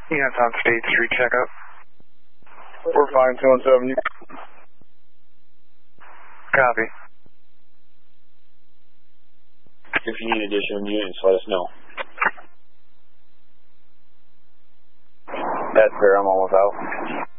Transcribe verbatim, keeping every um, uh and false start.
Yeah, it's on State Street checkup. We're fine, two one seven. Copy. If you need additional units, let us know. That's fair, I'm almost out.